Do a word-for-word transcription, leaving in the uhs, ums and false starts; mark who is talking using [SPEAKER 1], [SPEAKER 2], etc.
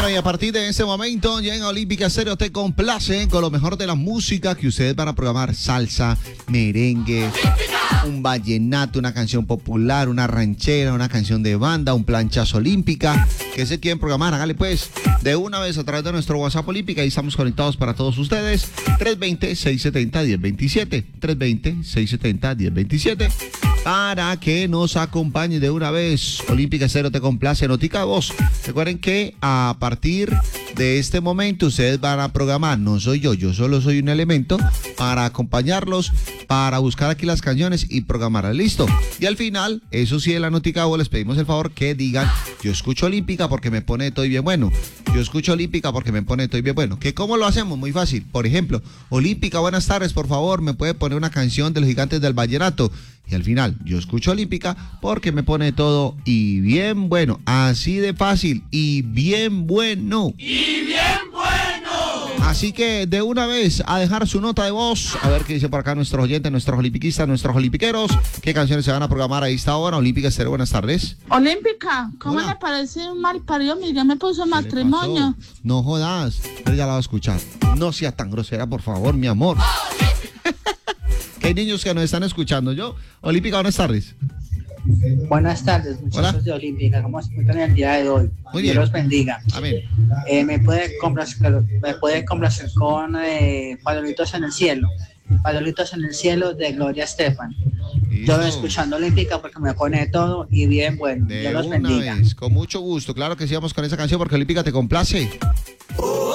[SPEAKER 1] Bueno, y a partir de ese momento llega Olímpica Estéreo Te Complace con lo mejor de la música que ustedes van a programar: salsa, merengue, un vallenato, una canción popular, una ranchera, una canción de banda, un planchazo Olímpica. ¿Qué se quieren programar? Hágale pues de una vez a través de nuestro WhatsApp Olímpica y estamos conectados para todos ustedes. tres dos cero, seis siete cero, uno cero dos siete. tres dos cero, seis siete cero, uno cero dos siete. Para que nos acompañe de una vez. Olímpica Estéreo Te Complace, Notica Voz. Recuerden que a partir de este momento ustedes van a programar, no soy yo, yo solo soy un elemento para acompañarlos, para buscar aquí las canciones y programarlas. Listo. Y al final, eso sí, de la Notica Voz, les pedimos el favor que digan: yo escucho Olímpica porque me pone todo bien bueno. Yo escucho Olímpica porque me pone todo bien bueno. ¿Que cómo lo hacemos? Muy fácil. Por ejemplo, Olímpica, buenas tardes, por favor, me puede poner una canción de los Gigantes del Vallenato. Y al final, yo escucho Olímpica porque me pone todo y bien bueno. Así de fácil y bien bueno.
[SPEAKER 2] ¡Y bien bueno!
[SPEAKER 1] Así que de una vez a dejar su nota de voz. A ver qué dice por acá nuestros oyentes, nuestros olimpiquistas, nuestros olimpiqueros. ¿Qué canciones se van a programar a esta hora? Olímpica Estéreo, buenas tardes.
[SPEAKER 3] Olímpica, ¿cómo
[SPEAKER 1] Hola.
[SPEAKER 3] le parece un mal parido? Miguel me puso matrimonio.
[SPEAKER 1] No jodas, pero ya la va a escuchar. No sea tan grosera, por favor, mi amor. Que hay niños que nos están escuchando. Yo, Olímpica, buenas tardes.
[SPEAKER 4] Buenas tardes, muchachos
[SPEAKER 1] Hola.
[SPEAKER 4] de Olímpica. ¿Cómo se encuentran el día de hoy?
[SPEAKER 1] Muy
[SPEAKER 4] Dios
[SPEAKER 1] bien.
[SPEAKER 4] los bendiga.
[SPEAKER 1] Amén.
[SPEAKER 4] Eh, me puede complacer, me puede complacer con eh, Padronitos en el cielo. Padronitos en el cielo de Gloria Estefan. Yo lo escuchando Olímpica porque me pone todo y bien bueno.
[SPEAKER 1] De
[SPEAKER 4] Dios los
[SPEAKER 1] una
[SPEAKER 4] bendiga.
[SPEAKER 1] vez, con mucho gusto. Claro que sí, vamos con esa canción porque Olímpica te complace.